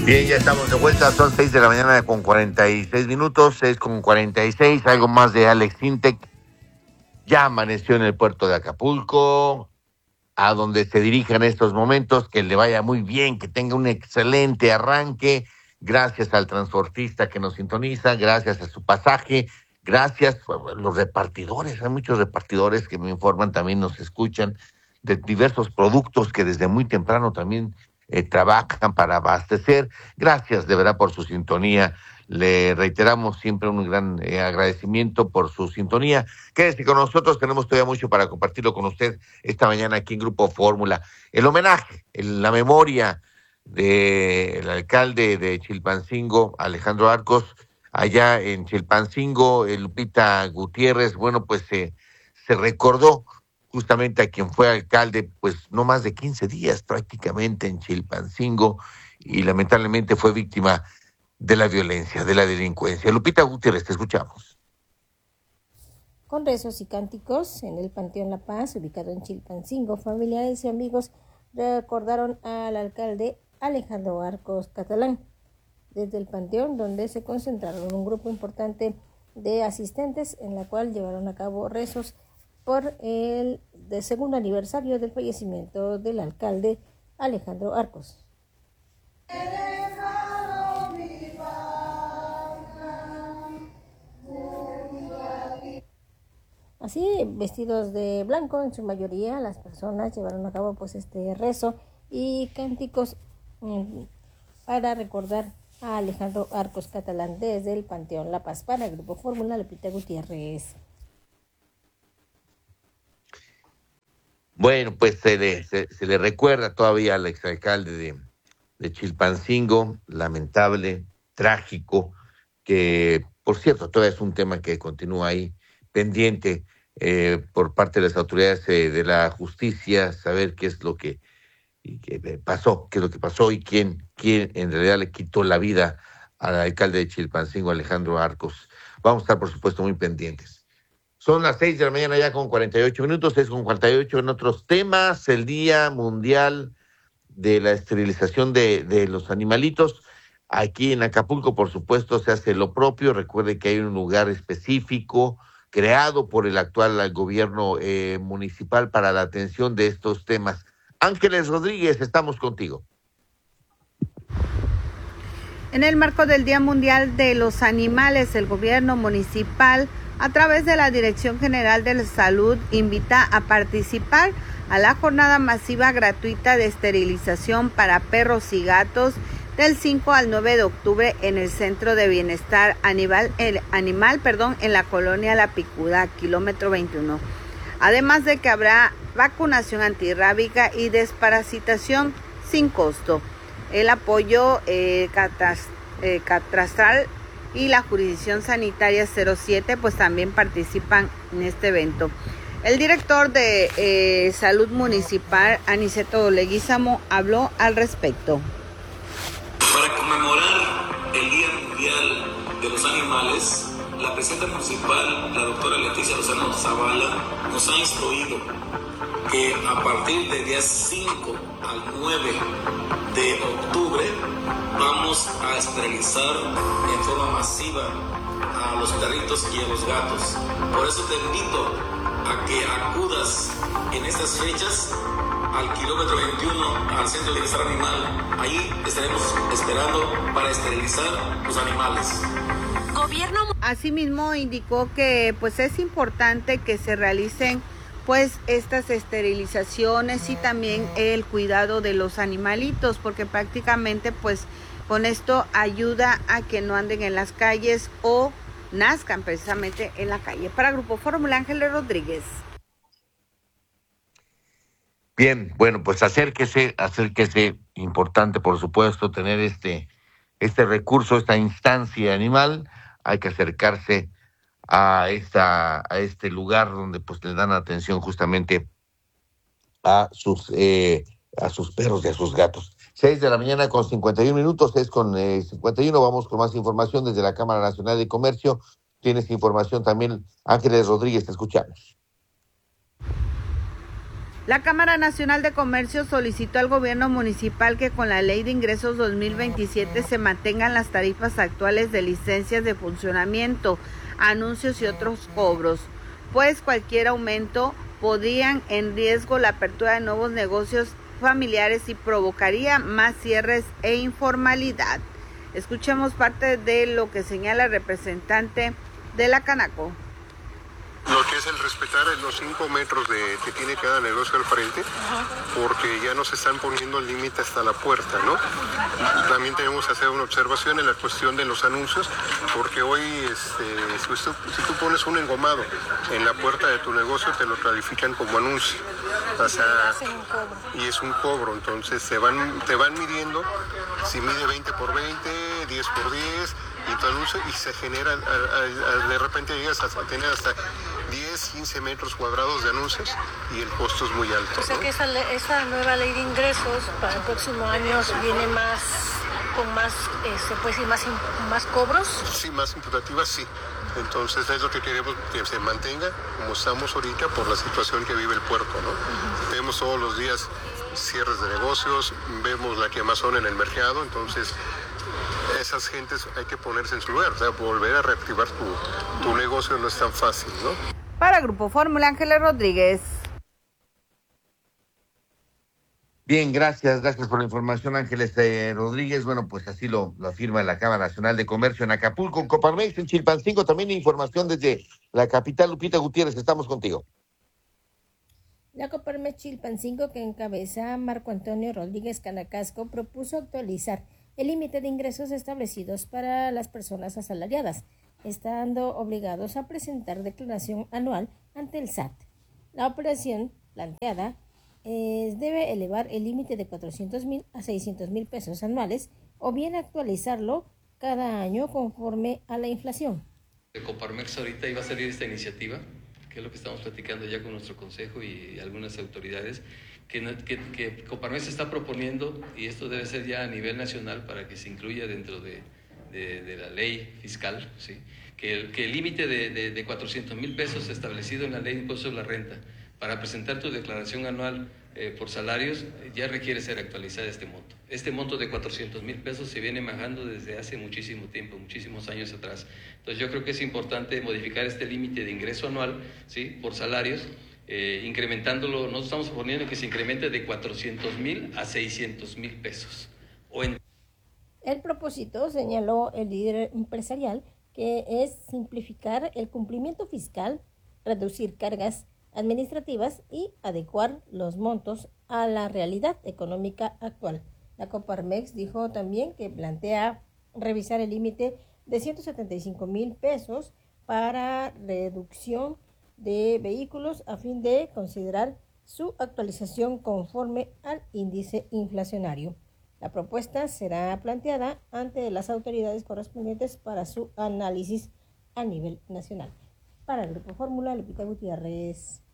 Bien, ya estamos de vuelta, son 6 de la mañana con 46 minutos, 6:46, algo más de Alex Intec. Ya amaneció en el puerto de Acapulco, a donde se dirija en estos momentos, que le vaya muy bien, que tenga un excelente arranque, gracias al transportista que nos sintoniza, gracias a su pasaje, gracias a los repartidores, hay muchos repartidores que me informan, también nos escuchan, de diversos productos que desde muy temprano también trabajan para abastecer. Gracias de verdad por su sintonía. Le reiteramos siempre un gran agradecimiento por su sintonía. Quédese con nosotros, tenemos todavía mucho para compartirlo con usted esta mañana aquí en Grupo Fórmula. El homenaje, la memoria del alcalde de Chilpancingo, Alejandro Arcos, allá en Chilpancingo, Lupita Gutiérrez, bueno, pues se recordó justamente a quien fue alcalde, pues no más de 15 días prácticamente en Chilpancingo, y lamentablemente fue víctima de la violencia, de la delincuencia. Lupita Gutiérrez, te escuchamos. Con rezos y cánticos en el Panteón La Paz, ubicado en Chilpancingo, familiares y amigos recordaron al alcalde Alejandro Arcos Catalán. Desde el Panteón, donde se concentraron un grupo importante de asistentes, en la cual llevaron a cabo rezos por el segundo aniversario del fallecimiento del alcalde Alejandro Arcos. Así, vestidos de blanco en su mayoría, las personas llevaron a cabo pues este rezo y cánticos para recordar a Alejandro Arcos Catalán desde el Panteón La Paz. Para el Grupo Fórmula, Lupita Gutiérrez. Bueno, pues se le recuerda todavía al exalcalde de Chilpancingo, lamentable, trágico, que por cierto todavía es un tema que continúa ahí pendiente por parte de las autoridades de la justicia, saber qué es lo que pasó, qué es lo que pasó y quién en realidad le quitó la vida al alcalde de Chilpancingo, Alejandro Arcos. Vamos a estar, por supuesto, muy pendientes. Son las 6 de la mañana ya con 48 minutos, 6:48 en otros temas, el Día Mundial de la Esterilización de los Animalitos. Aquí en Acapulco, por supuesto, se hace lo propio. Recuerde que hay un lugar específico creado por el actual gobierno municipal para la atención de estos temas. Ángeles Rodríguez, estamos contigo. En el marco del Día Mundial de los Animales, el gobierno municipal, a través de la Dirección General de la Salud, invita a participar a la jornada masiva gratuita de esterilización para perros y gatos del 5 al 9 de octubre en el Centro de Bienestar Animal, en la colonia La Picuda, kilómetro 21. Además de que habrá vacunación antirrábica y desparasitación sin costo. El apoyo catastral y la jurisdicción sanitaria 07 pues también participan en este evento. El director de Salud Municipal, Aniceto Leguízamo, habló al respecto. Para conmemorar el Día Mundial de los Animales, la presidenta municipal, la doctora Leticia Lozano Zavala, nos ha instruido que a partir del día 5 al 9 de octubre vamos a esterilizar en forma masiva a los perritos y a los gatos. Por eso te invito a que acudas en estas fechas al kilómetro 21 al Centro de Bienestar Animal. Ahí estaremos esperando para esterilizar los animales. Gobierno. Asimismo indicó que pues es importante que se realicen pues estas esterilizaciones y también el cuidado de los animalitos, porque prácticamente pues con esto ayuda a que no anden en las calles o nazcan precisamente en la calle. Para Grupo Fórmula, Ángeles Rodríguez. Bien, bueno, pues acérquese, importante por supuesto tener este recurso, esta instancia animal, hay que acercarse a este lugar donde pues le dan atención justamente a sus perros y a sus gatos. 6 de la mañana con 51 minutos, 6:51, vamos con más información desde la Cámara Nacional de Comercio. Tienes información también, Ángeles Rodríguez, te escuchamos. La Cámara Nacional de Comercio solicitó al gobierno municipal que con la Ley de Ingresos 2027 se mantengan las tarifas actuales de licencias de funcionamiento, anuncios y otros cobros, pues cualquier aumento podrían en riesgo la apertura de nuevos negocios familiares y provocaría más cierres e informalidad. Escuchemos parte de lo que señala el representante de la Canaco. Lo que es el respetar los 5 metros que tiene cada negocio al frente, porque ya nos están poniendo el límite hasta la puerta, ¿no? También tenemos que hacer una observación en la cuestión de los anuncios, porque hoy si tú pones un engomado en la puerta de tu negocio, te lo califican como anuncio. O sea, y es un cobro, entonces te van midiendo, si mide 20 por 20, 10 por 10, y tu anuncio, y se genera, de repente llegas a tener hasta 10, 15 metros cuadrados de anuncios y el costo es muy alto. O sea, ¿no? Que esa nueva ley de ingresos para el próximo año viene con más cobros. Sí, más imputativas, sí. Entonces es lo que queremos, que se mantenga como estamos ahorita por la situación que vive el puerto, ¿no? Vemos todos los días cierres de negocios, vemos la quemazón en el mercado, entonces esas gentes hay que ponerse en su lugar, o sea, volver a reactivar tu negocio no es tan fácil, ¿no? Para Grupo Fórmula, Ángeles Rodríguez. Bien, gracias por la información, Ángeles Rodríguez. Bueno, pues así lo afirma la Cámara Nacional de Comercio en Acapulco, en Coparmex, en Chilpancingo. También información desde la capital. Lupita Gutiérrez, estamos contigo. La Coparmex Chilpancingo, que encabeza Marco Antonio Rodríguez Canacasco, propuso actualizar el límite de ingresos establecidos para las personas asalariadas, estando obligados a presentar declaración anual ante el SAT. La operación planteada debe elevar el límite de 400,000 a 600,000 pesos anuales o bien actualizarlo cada año conforme a la inflación. De Coparmex ahorita iba a salir esta iniciativa, que es lo que estamos platicando ya con nuestro consejo y algunas autoridades, que Coparmex está proponiendo, y esto debe ser ya a nivel nacional para que se incluya dentro de la ley fiscal, ¿sí? que el límite de 400,000 pesos establecido en la ley de impuesto de la renta para presentar tu declaración anual por salarios ya requiere ser actualizada este monto. Este monto de 400,000 pesos se viene manejando desde hace muchísimo tiempo, muchísimos años atrás. Entonces yo creo que es importante modificar este límite de ingreso anual, ¿sí? por salarios, incrementándolo. Nosotros estamos proponiendo que se incremente de 400,000 a 600,000 pesos. El propósito, señaló el líder empresarial, que es simplificar el cumplimiento fiscal, reducir cargas administrativas y adecuar los montos a la realidad económica actual. La Coparmex dijo también que plantea revisar el límite de 175,000 pesos para reducción de vehículos a fin de considerar su actualización conforme al índice inflacionario. La propuesta será planteada ante las autoridades correspondientes para su análisis a nivel nacional. Para el Grupo Fórmula, Lupita Gutiérrez.